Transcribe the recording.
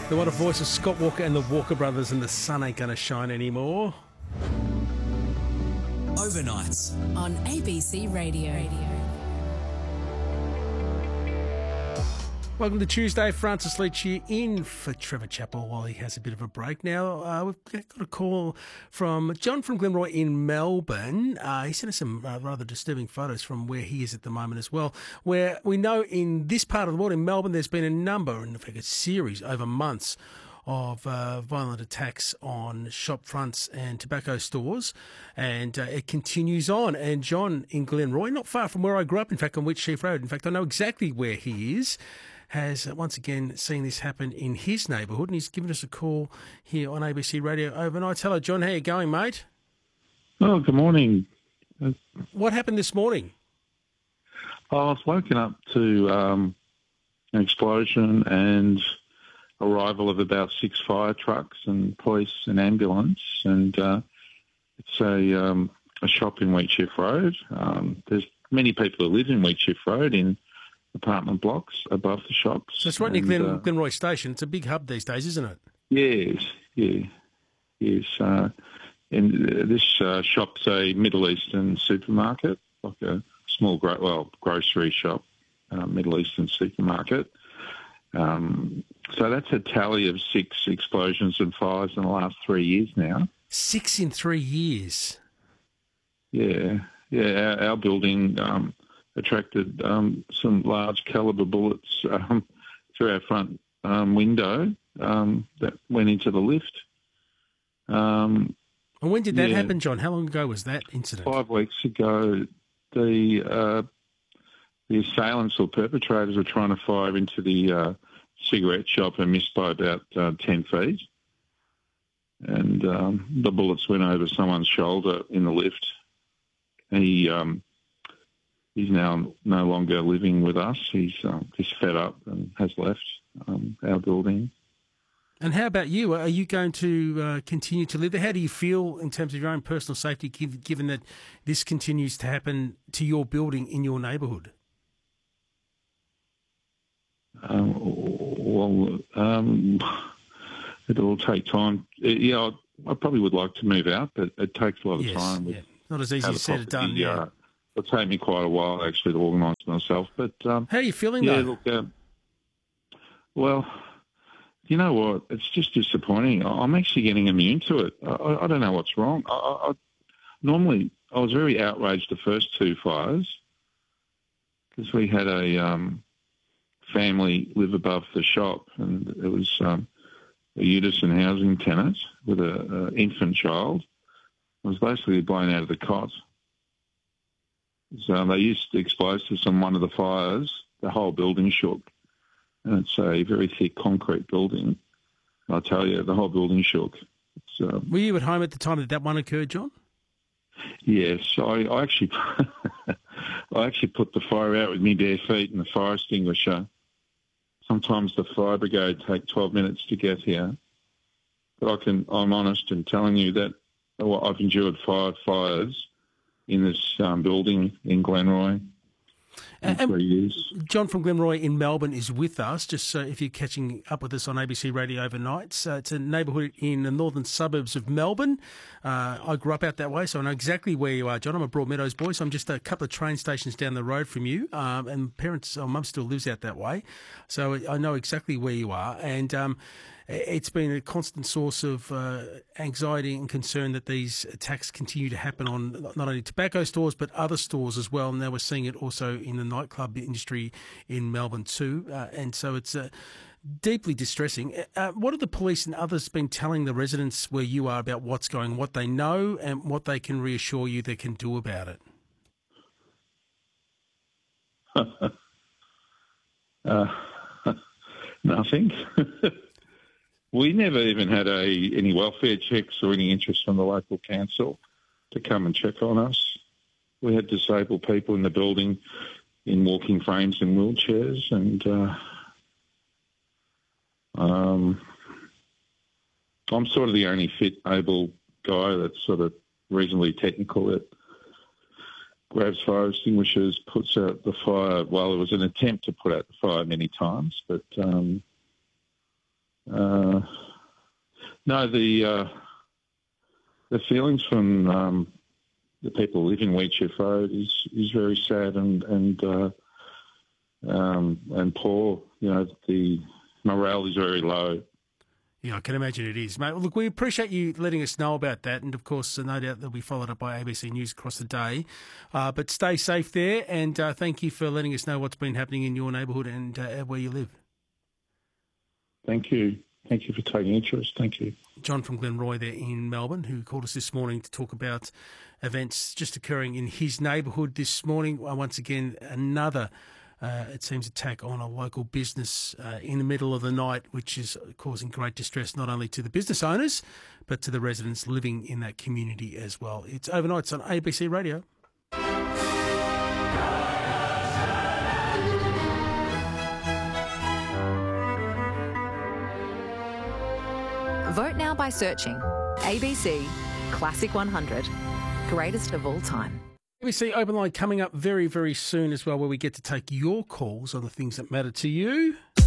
The wonderful voice of Scott Walker and the Walker Brothers, and the sun ain't going to shine anymore. Overnights on ABC Radio. Welcome to Tuesday. Francis Leach here in for Trevor Chappell while he has a bit of a break. Now, we've got a call from John from Glenroy in Melbourne. He sent us some rather disturbing photos from where he is at the moment as well, where we know in this part of the world, in Melbourne, there's been a number, in fact a series over months, of violent attacks on shop fronts and tobacco stores, and it continues on. And John in Glenroy, not far from where I grew up, in fact, on Wheatsheaf Road, in fact, I know exactly where he is, has once again seen this happen in his neighbourhood, and he's given us a call here on ABC Radio overnight. Hello, John. How you going, mate? Oh, good morning. What happened this morning? I was woken up to an explosion and arrival of about 6 fire trucks and police and ambulance, and it's a shop in Wheatsheaf Road. There's many people who live in Wheatsheaf Road in apartment blocks above the shops. So it's right near Glenroy Station. It's a big hub these days, isn't it? Yes. And this shop's a Middle Eastern supermarket, like a small, grocery shop, Middle Eastern supermarket. So that's a tally of 6 explosions and fires in the last 3 years now. 6 in 3 years? Yeah. Our building attracted some large calibre bullets through our front window that went into the lift. And when did that happen, John? How long ago was that incident? 5 weeks ago. The assailants or perpetrators were trying to fire into the cigarette shop and missed by about 10 feet. And the bullets went over someone's shoulder in the lift. And he's now no longer living with us. He's fed up and has left our building. And how about you? Are you going to continue to live there? How do you feel in terms of your own personal safety, given that this continues to happen to your building in your neighbourhood? It'll take time. I probably would like to move out, but it takes a lot of time. Yeah. Not as easy as said or done. Yeah. It'll take me quite a while, actually, to organise myself. But how are you feeling, though? Look, well, you know what? It's just disappointing. I'm actually getting immune to it. I don't know what's wrong. Normally, I was very outraged the first 2 fires because we had a family live above the shop, and it was a Udison housing tenant with an infant child. It was basically blown out of the cot. So they used explosives on one of the fires. The whole building shook. And it's a very thick concrete building. I tell you, the whole building shook. Were you at home at the time that one occurred, John? Yes. I actually put the fire out with my bare feet and the fire extinguisher. Sometimes the fire brigade take 12 minutes to get here. But I'm honest in telling you that I've endured 5 fires in this building in Glenroy in 3 years. John from Glenroy in Melbourne is with us, just so if you're catching up with us on ABC Radio overnight. It's a neighbourhood in the northern suburbs of Melbourne. I grew up out that way, so I know exactly where you are, John. I'm a Broadmeadows boy, so I'm just a couple of train stations down the road from you. And mum still lives out that way, so I know exactly where you are. And it's been a constant source of anxiety and concern that these attacks continue to happen on not only tobacco stores but other stores as well. Now we're seeing it also in the nightclub industry in Melbourne too. And so it's deeply distressing. What have the police and others been telling the residents where you are about what's going, what they know and what they can reassure you they can do about it? Nothing. We never even had any welfare checks or any interest from the local council to come and check on us. We had disabled people in the building in walking frames and wheelchairs, and I'm sort of the only fit, able guy that's sort of reasonably technical that grabs fire extinguishers, puts out the fire. Well, it was an attempt to put out the fire many times, but No, the feelings from the people living Wheatsheaf Road is very sad and poor. You know, the morale is very low. Yeah, I can imagine it is, mate. Well, look, we appreciate you letting us know about that, and of course, no doubt they'll be followed up by ABC News across the day. But stay safe there, and thank you for letting us know what's been happening in your neighbourhood and where you live. Thank you. Thank you for taking interest. Thank you. John from Glenroy there in Melbourne, who called us this morning to talk about events just occurring in his neighbourhood this morning. Once again, another, it seems, attack on a local business in the middle of the night, which is causing great distress not only to the business owners, but to the residents living in that community as well. It's Overnights on ABC Radio. Vote now by searching ABC Classic 100, greatest of all time. ABC Open Line coming up very, very soon as well, where we get to take your calls on the things that matter to you.